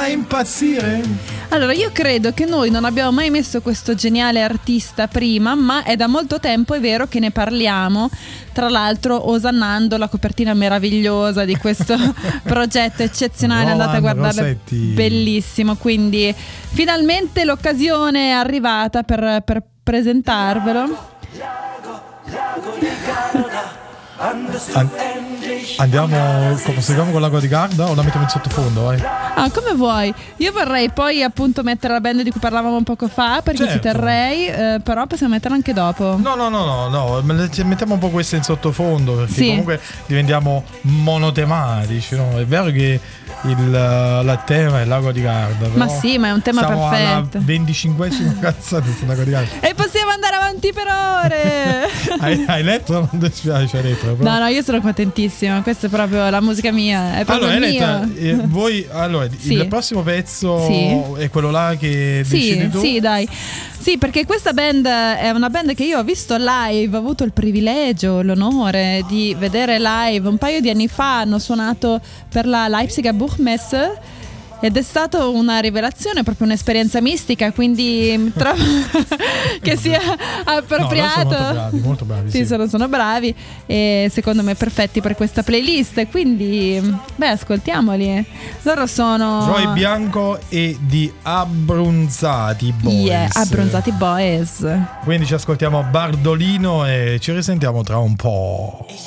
fa impazzire. Allora, io credo che noi non abbiamo mai messo questo geniale artista prima, ma è da molto tempo, è vero, che ne parliamo. Tra l'altro osannando la copertina meravigliosa di questo progetto eccezionale, andate a guardarlo, Rossetti. bellissimo. Quindi finalmente l'occasione è arrivata per presentarvelo. Andiamo, proseguiamo con l'Ago di Garda o la mettiamo in sottofondo? Vai. Ah, come vuoi. Io vorrei poi appunto mettere la band di cui parlavamo poco fa, perché ci Certo. terrei, però possiamo metterla anche dopo. No, mettiamo un po' questa in sottofondo, perché Sì. comunque diventiamo monotematici, no? È vero che il tema è l'Ago di Garda, però Ma sì, ma è un tema siamo perfetto. alla 25esima cazzata sull'Ago di Garda. E possiamo andare avanti per ore. Hai letto? Non ti spiace, hai letto? Però. No, io sono contentissima. Questa è proprio la musica mia. È proprio Allora, il Eletta, mio. voi, allora, Sì. il prossimo pezzo Sì. è quello là che decidi Sì, tu? sì, dai. Sì, perché questa band è una band che io ho visto live, ho avuto il privilegio, l'onore di vedere live un paio di anni fa. Hanno suonato per la Leipziger Buchmesse ed è stata una rivelazione, proprio un'esperienza mistica, quindi trovo che sia appropriato. No, loro sono molto bravi, Sì, sì. sono bravi e secondo me perfetti per questa playlist, quindi beh, ascoltiamoli. Loro sono Roy Bianco e di Abbronzati Boys. Yeah, Abbronzati Boys. Quindi ci ascoltiamo Bardolino e ci risentiamo tra un po'.